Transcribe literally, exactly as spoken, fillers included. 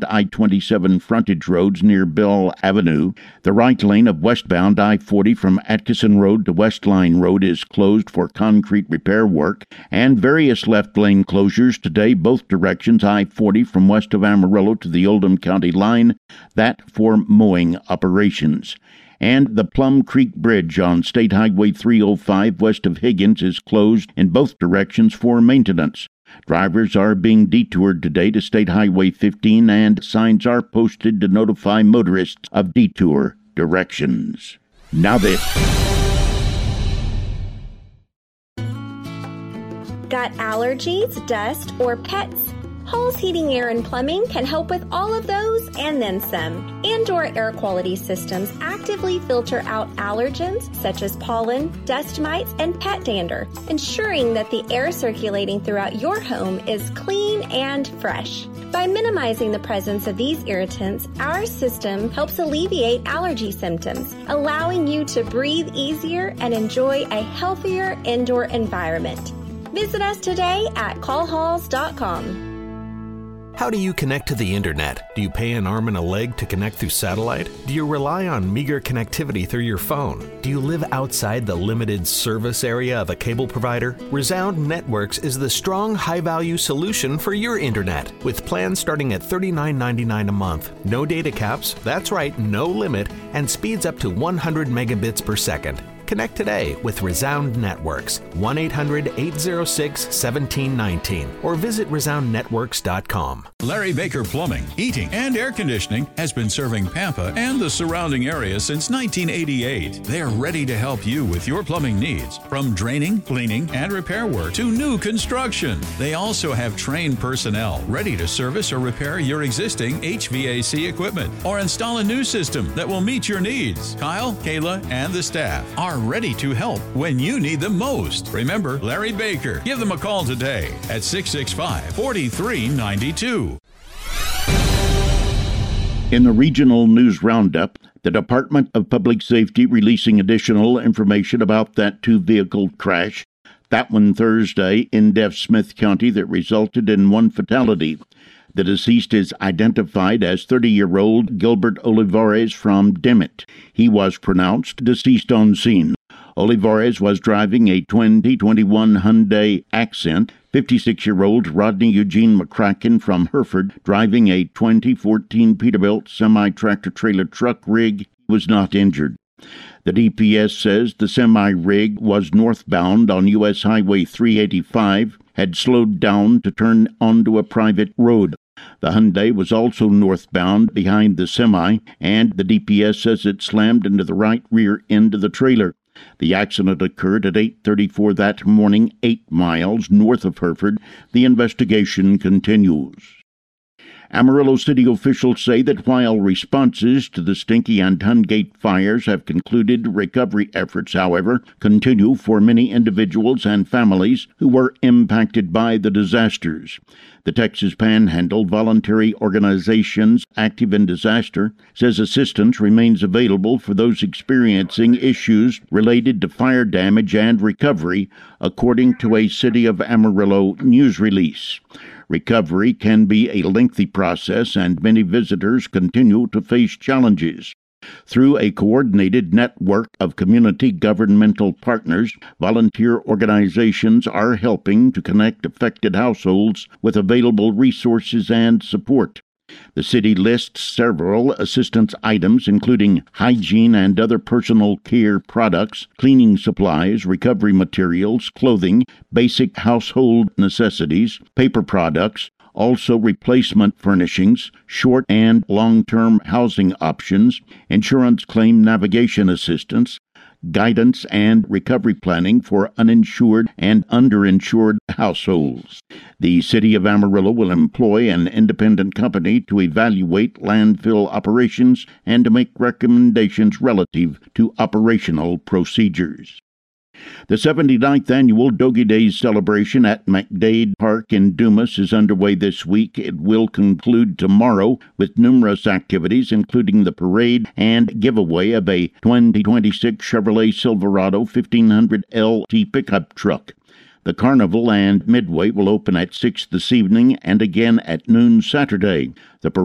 eastbound I twenty-seven frontage roads near Bell Avenue. The right lane of westbound I forty from Atkinson Road to West Line Road is closed for concrete repair work, and various left lane closures today, both directions, I forty from west of Amarillo to the Oldham County line, that for mowing operations. And the Plum Creek Bridge on State Highway three oh five west of Higgins is closed in both directions for maintenance. Drivers are being detoured today to State Highway fifteen, and signs are posted to notify motorists of detour directions. Now this. Got allergies, dust, or pets? Halls Heating, Air, and Plumbing can help with all of those and then some. Indoor air quality systems actively filter out allergens such as pollen, dust mites, and pet dander, ensuring that the air circulating throughout your home is clean and fresh. By minimizing the presence of these irritants, our system helps alleviate allergy symptoms, allowing you to breathe easier and enjoy a healthier indoor environment. Visit us today at call halls dot com. How do you connect to the internet? Do you pay an arm and a leg to connect through satellite? Do you rely on meager connectivity through your phone? Do you live outside the limited service area of a cable provider? Resound Networks is the strong, high-value solution for your internet, with plans starting at thirty-nine ninety-nine a month. No data caps, that's right, no limit, and speeds up to one hundred megabits per second. Connect today with Resound Networks, one eight hundred eight oh six one seven one nine, or visit resound networks dot com. Larry Baker Plumbing, Heating, and Air Conditioning has been serving Pampa and the surrounding area since nineteen eighty-eight. They're ready to help you with your plumbing needs, from draining, cleaning, and repair work to new construction. They also have trained personnel ready to service or repair your existing H V A C equipment or install a new system that will meet your needs. Kyle, Kayla, and the staff are ready to help when you need them most. Remember Larry Baker. Give them a call today at six six five, four three nine two. In the regional news roundup, the Department of Public Safety releasing additional information about that two-vehicle crash, that one Thursday in Deaf Smith County, that resulted in one fatality. The deceased is identified as thirty-year-old Gilbert Olivares from Dimmitt. He was pronounced deceased on scene. Olivares was driving a twenty twenty-one Hyundai Accent. fifty-six-year-old Rodney Eugene McCracken from Hereford driving a twenty fourteen Peterbilt semi-tractor-trailer truck rig was not injured. The D P S says the semi-rig was northbound on U S Highway three eighty-five, had slowed down to turn onto a private road. The Hyundai was also northbound behind the semi, and the D P S says it slammed into the right rear end of the trailer. The accident occurred at eight thirty-four that morning, eight miles north of Hereford. The investigation continues. Amarillo City officials say that while responses to the Stinky and Tungate fires have concluded, recovery efforts, however, continue for many individuals and families who were impacted by the disasters. The Texas Panhandle Voluntary Organizations Active in Disaster says assistance remains available for those experiencing issues related to fire damage and recovery, according to a City of Amarillo news release. Recovery can be a lengthy process, and many visitors continue to face challenges. Through a coordinated network of community governmental partners, volunteer organizations are helping to connect affected households with available resources and support. The city lists several assistance items, including hygiene and other personal care products, cleaning supplies, recovery materials, clothing, basic household necessities, paper products, also replacement furnishings, short and long-term housing options, insurance claim navigation assistance, guidance and recovery planning for uninsured and underinsured households. The City of Amarillo will employ an independent company to evaluate landfill operations and to make recommendations relative to operational procedures. The seventy-ninth Annual Doggy Days celebration at McDade Park in Dumas is underway this week. It will conclude tomorrow with numerous activities, including the parade and giveaway of a twenty twenty-six Chevrolet Silverado fifteen hundred L T pickup truck. The carnival and midway will open at six this evening and again at noon Saturday. The